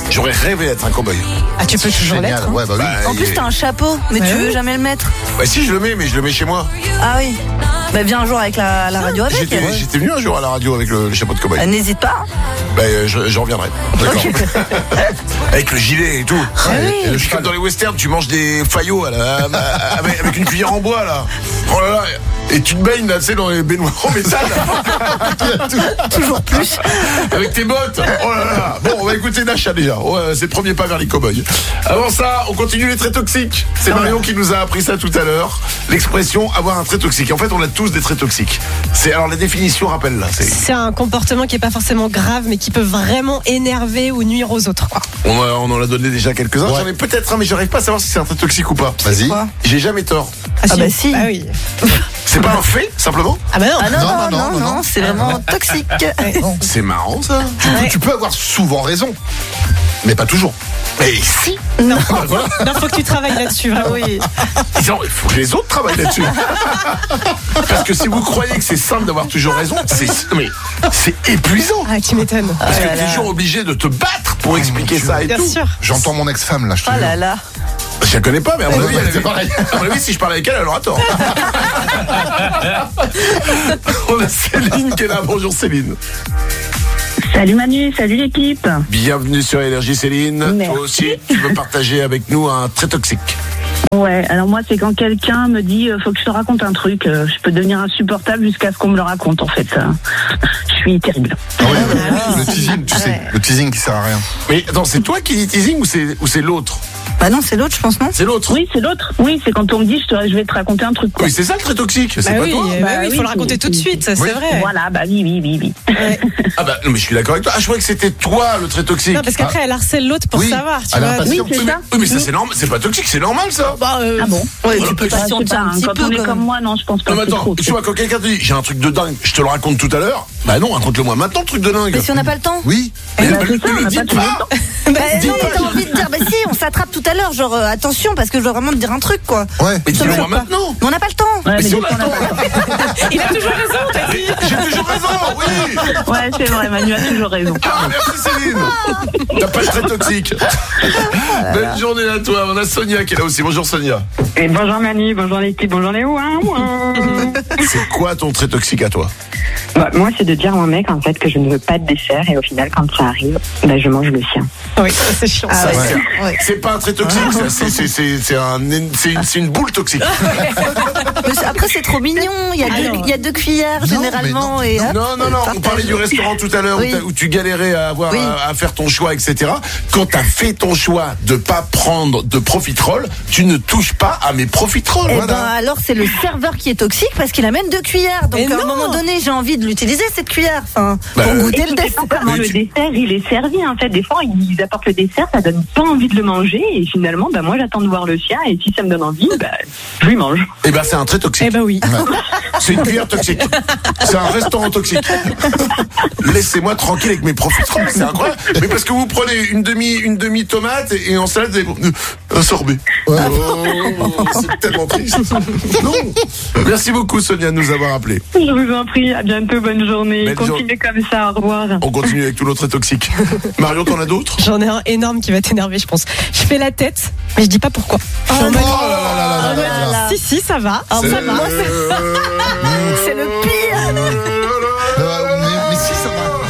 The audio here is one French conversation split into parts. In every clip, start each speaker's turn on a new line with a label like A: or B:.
A: J'aurais rêvé d'être un cow-boy.
B: Ah, tu peux toujours
C: Génial.
B: l'être. Hein.
C: Ouais, bah oui.
D: En plus, t'as un chapeau, mais tu veux jamais le mettre.
A: Bah si, je le mets, mais je le mets chez moi.
D: Ah oui. Bah viens un jour avec la radio avec.
A: J'étais venu un jour à la radio avec le chapeau de cow-boy.
D: N'hésite pas.
A: Bah j'en reviendrai. D'accord. Avec le gilet et tout.
D: oui.
A: Et puis comme dans les westerns, tu manges des faillots avec une cuillère en bois là. Oh là là. Et tu te baignes là, tu sais, dans les baignoires en métal.
D: Toujours plus.
A: Avec tes bottes. Oh là là. Bon, on va écouter Nacha déjà. C'est le premier pas vers les cow-boys. Avant ça, on continue les traits toxiques. C'est Marion qui nous a appris ça tout à l'heure. L'expression avoir un trait toxique. En fait, on a tous des traits toxiques. Alors la définition, rappelle-la.
B: C'est un comportement qui est pas forcément grave, mais qui peut vraiment énerver ou nuire aux autres, quoi.
A: On en a donné déjà quelques-uns. J'en ai peut-être un, mais j'arrive pas à savoir si c'est un trait toxique ou pas.
C: Vas-y.
A: J'ai jamais tort.
D: Ah bah si.
B: Ah oui.
A: C'est pas un fait, simplement?
B: Ah bah non.
D: Ah non, c'est vraiment toxique.
A: C'est marrant, ça.
C: Tu peux avoir souvent raison, mais pas toujours.
A: Mais si.
B: Non, faut que tu travailles là-dessus, vraiment.
D: Oui.
A: Non, il faut que les autres travaillent là-dessus. Parce que si vous croyez que c'est simple d'avoir toujours raison, c'est épuisant.
B: Ah, tu m'étonnes.
A: Parce que t'es toujours obligé de te battre pour expliquer ça et
B: Bien
A: tout.
B: sûr.
C: J'entends mon ex-femme là, je te
D: Oh
C: jure.
D: là là.
A: Je la connais pas, mais à mon avis,
C: c'est pareil.
A: à mon avis, si je parle avec elle, elle aura tort. On a Céline qui est là. Bonjour Céline.
E: Salut Manu, salut l'équipe.
A: Bienvenue sur Énergie Céline.
E: Merci.
A: Toi aussi, tu veux partager avec nous un trait toxique.
E: Ouais, alors moi c'est quand quelqu'un me dit faut que je te raconte un truc, je peux devenir insupportable jusqu'à ce qu'on me le raconte en fait. Je suis terrible.
C: Ah ouais, le teasing, tu sais, le teasing qui sert à rien.
A: Mais attends, c'est toi qui dis teasing ou c'est l'autre?
D: Bah non, c'est l'autre, je pense, non?
A: C'est l'autre.
E: Oui, c'est l'autre. Oui, c'est quand on me dit je vais te raconter un truc. Quoi.
A: Oui, c'est ça le trait toxique. C'est
B: Bah
A: pas
B: oui,
A: toi.
B: il faut le raconter tout de suite, c'est vrai.
E: Voilà, bah oui.
A: Ah bah non, mais je suis d'accord avec toi. Ah, je croyais que c'était toi le trait toxique.
B: Non, parce qu'après, elle harcèle l'autre pour
C: Oui,
B: savoir, tu
C: elle a
B: vois.
C: un
E: Oui,
C: patient.
E: c'est ça.
A: Oui, mais ça c'est normal. C'est pas toxique, c'est normal ça.
B: Bah,
E: Ah bon.
D: Ouais, tu peux
E: Je sais
D: patienter
E: pas,
D: un petit
E: quand
D: peu.
E: on est
D: quand
E: comme
D: même.
E: moi, non, je pense pas
A: Non,
E: que
A: mais
E: c'est
A: attends,
E: trop.
A: tu vois, quand quelqu'un te dit j'ai un truc de dingue, je te le raconte tout à l'heure. Bah non, raconte-le-moi maintenant le truc de dingue.
D: Mais si on n'a pas le temps.
C: Oui.
A: Mais
E: bah, c'est ça, on
A: le
E: n'a
A: dis
E: pas toujours le
A: pas.
E: temps.
D: Bah non, mais t'as envie de dire, bah si, on s'attrape tout à l'heure, genre attention, parce que je dois vraiment te dire un truc, quoi.
C: Ouais.
A: Mais
D: Ça me
A: dis-le-moi
D: choque pas.
A: maintenant.
D: Mais on n'a pas le temps.
E: Ouais, mais
A: si
E: des
A: on
E: fois,
A: a
E: on n'a pas le temps.
B: il a toujours raison, t'as dit.
A: J'ai toujours raison, oui.
E: Ouais, c'est vrai, Manu a toujours raison.
A: Ah, merci Céline. T'as pas le trait toxique. Belle journée à toi. On a Sonia qui est là aussi. Bonjour Sonia.
F: Et bonjour Manu, bonjour l'équipe, bonjour Léo.
A: C'est quoi ton trait toxique à toi?
F: Bah, moi, c'est de dire à mon mec en fait que je ne veux pas de dessert et au final, quand ça arrive, bah, je mange le sien.
B: Oui, ça, c'est chiant.
D: Ah ouais. Ouais.
A: C'est pas un trait toxique, ça. C'est une boule toxique.
D: Mais après, c'est trop mignon. Il y a deux cuillères,
C: Non,
D: généralement.
C: mais
D: Et hop,
A: Non, on
D: partage.
A: parlait du restaurant tout à l'heure
D: Oui.
A: où tu galérais à avoir
D: Oui.
A: à faire ton choix, etc. Quand t'as fait ton choix de pas prendre de profiterole, tu ne touches pas à mes profiteroles.
D: Eh
A: Voilà.
D: ben alors c'est le serveur qui est toxique parce qu'il amène deux cuillères. Donc
B: Mais
D: à un
B: non.
D: moment donné, j'ai envie de l'utiliser cette cuillère. Enfin,
A: Bah,
D: pour
E: Et
D: goûter
E: tu
D: le
E: sais
D: dessert.
E: pas comment
A: Mais
E: le
A: tu-
E: dessert il est servi en fait. Des fois ils apportent le dessert, ça donne pas envie de le manger et finalement bah moi j'attends de voir le sien et si ça me donne envie, bah je lui mange.
A: Eh ben c'est un trait toxique.
B: Eh ben oui.
A: C'est une cuillère toxique. C'est un restaurant toxique. Laissez-moi tranquille avec mes profiteroles, c'est incroyable. Mais parce que vous prenez une demi tomate et en salade vous avez un sorbet. Oh, c'est tellement triste. Non. Merci beaucoup Sonia de nous avoir appelés.
F: Je vous en prie, à bientôt, bonne journée.
A: Belle
F: Continuez comme ça, au revoir.
A: On continue avec tout l'autre trait toxique. Marion, t'en as d'autres?
B: J'en ai un énorme qui va t'énerver, je pense. Je fais la tête, mais je dis pas pourquoi. Je suis en mode,
C: Oh là là là là là là.
B: si, ça va.
D: Ah,
B: Ça
D: moi,
B: va.
D: moi, c'est le pire.
C: Mais si, ça va.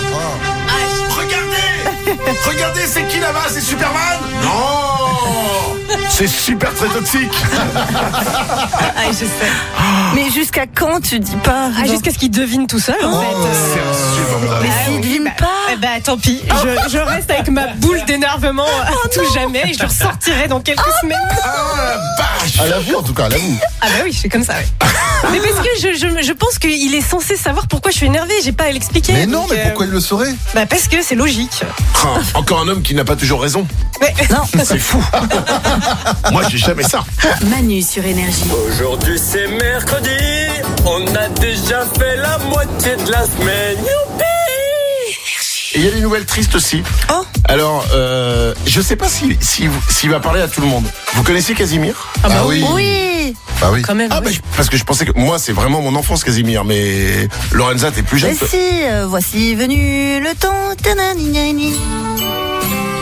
A: Regardez, c'est qui là-bas? C'est Superman? Non, c'est super très toxique.
B: Ah, je sais.
D: Mais jusqu'à quand tu dis pas?
B: Ah, jusqu'à ce qu'il devine tout seul, en fait.
A: C'est insupportable.
D: Mais s'il devine pas.
B: Eh ben, tant pis. Je reste avec ma boule d'énervement à tout jamais et je le ressortirai dans quelques semaines.
A: Ah la vache.
C: À l'avoue, en tout cas, à l'avoue.
B: Ah bah oui, je fais comme ça, ouais. Mais parce que je pense qu'il est censé savoir pourquoi je suis énervée, j'ai pas à l'expliquer.
C: Mais non,
B: donc,
C: mais pourquoi il le saurait?
B: Bah parce que c'est logique.
A: Ah, encore un homme qui n'a pas toujours raison.
B: Mais
D: Non.
A: C'est fou. Moi, j'ai jamais ça.
G: Manu sur Énergie.
H: Aujourd'hui c'est mercredi, on a déjà fait la moitié de la semaine. Youpi!
A: Et il y a des nouvelles tristes aussi.
D: Oh.
A: Alors, je sais pas s'il va parler à tout le monde. Vous connaissez Casimir?
C: Ah oui.
D: Oui.
C: Bah oui.
B: quand même.
A: Ah bah, parce que je pensais que moi c'est vraiment mon enfance Casimir, mais Lorenza t'es plus jeune.
D: Mais si, voici venu le temps. Tananini.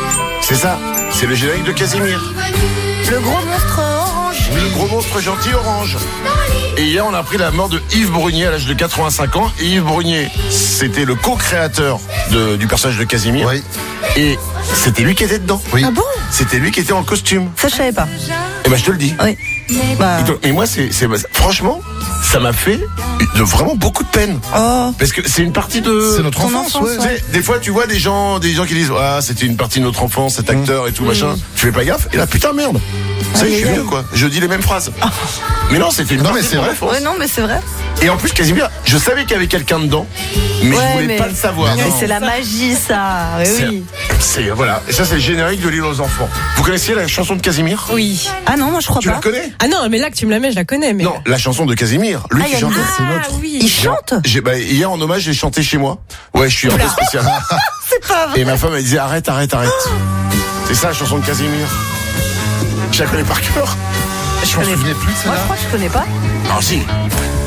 A: C'est ça, c'est le générique de Casimir.
D: Le gros monstre orange.
A: Oui, le gros monstre gentil orange. Et hier, on a appris la mort de Yves Brunier à l'âge de 85 ans. Et Yves Brunier, c'était le co-créateur du personnage de Casimir.
C: Oui.
A: Et c'était lui qui était dedans.
C: Oui.
D: Ah bon?
A: C'était lui qui était en costume.
D: Ça, je savais pas.
A: Et ben, je te le dis.
D: Oui. Bah.
A: Et moi, franchement, ça m'a fait vraiment beaucoup de peine.
D: Oh.
A: Parce que c'est une partie de...
C: C'est notre
D: Ton
C: enfance,
D: enfance,
C: ouais.
A: Tu sais, des fois, tu vois des gens qui disent ah, c'était une partie de notre enfance, cet acteur et tout machin. Tu fais pas gaffe. Et là, putain, merde. Ça, je suis vieux, quoi. Je dis les mêmes phrases. Mais non, c'était une
C: Non,
A: partie
C: mais c'est
A: de mon
C: vrai.
A: enfance.
D: Ouais, non, mais c'est vrai.
A: Et en plus, Casimir, je savais qu'il y avait quelqu'un dedans, mais
D: Ouais,
A: je voulais
D: mais-
A: pas le savoir.
C: Mais
D: Mais c'est la magie, ça. Oui.
A: Voilà. Et ça, c'est le générique de l'île aux enfants. Vous connaissiez la chanson de Casimir?
B: Oui.
D: Ah non, moi, je crois
A: Tu
D: pas.
A: la connais?
B: Ah non, mais là que tu me la mets, je la connais. Mais...
A: Non, la chanson de Casimir. Lui
D: Ah,
A: qui
D: il y a
A: chante.
D: une-
C: C'est notre.
B: oui.
D: Il chante?
A: Hier en hommage, j'ai chanté chez moi. Ouais, je suis un peu spécial.
D: C'est pas vrai.
A: Et ma femme elle disait arrête. C'est ça la chanson de Casimir. Je la connais par cœur.
C: Je m'en souvenais plus de
D: Moi, je
C: celle-là.
D: crois que je connais pas.
A: Alors si.